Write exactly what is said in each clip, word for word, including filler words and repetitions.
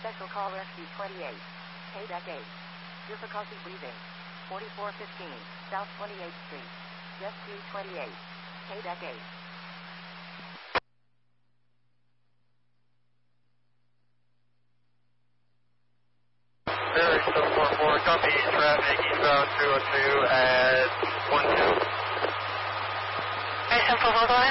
Special Call Rescue twenty-eight. K D E C eight. Difficulty breathing. forty-four fifteen, South twenty-eighth Street. Rescue twenty-eight. K D E C eight. Barracks seven four four, copy traffic eastbound two oh two at one two. Hey, seven four four, go ahead.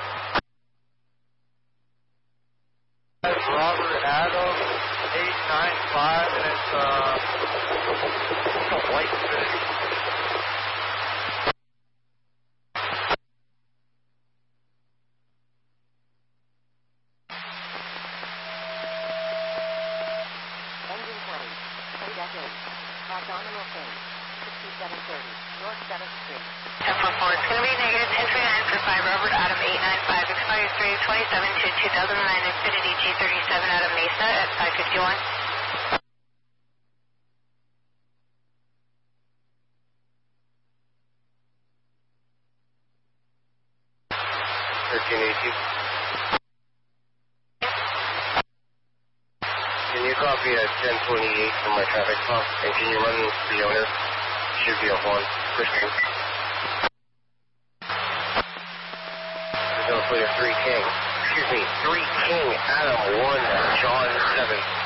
That's Robert Adam, eight nine five, and it's, uh, it's a white fish. Engine twenty. K D E C eight. Abdominal pain. sixty-seven thirty, North seventh Street. seven four four, it's going to be negative ten twenty-nine for five, Robert Adam eight nine five, expires three twenty-seven to two thousand nine, Infinity G thirty-seven out of Mesa at five fifty-one. thirteen eighty. Can you copy at ten twenty-eight from my traffic stop? And can you run the owner? Should be up one. Quick screen. We're going to play a three King. Excuse me, three King Adam one John seven.